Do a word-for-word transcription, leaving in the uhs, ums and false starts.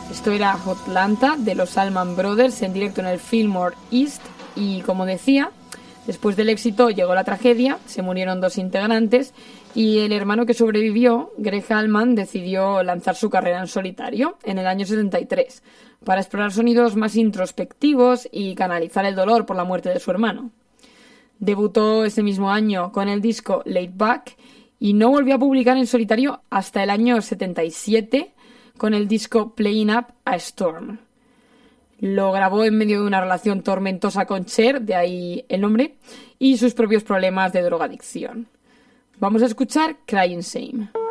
Esto era Hotlanta de los Allman Brothers en directo en el Fillmore East y, como decía, después del éxito llegó la tragedia, se murieron dos integrantes y el hermano que sobrevivió, Greg Allman, decidió lanzar su carrera en solitario en el año setenta y tres para explorar sonidos más introspectivos y canalizar el dolor por la muerte de su hermano. Debutó ese mismo año con el disco Laid Back y no volvió a publicar en solitario hasta el año setenta y siete con el disco Playing Up a Storm. Lo grabó en medio de una relación tormentosa con Cher, de ahí el nombre, y sus propios problemas de drogadicción. Vamos a escuchar Crying Shame.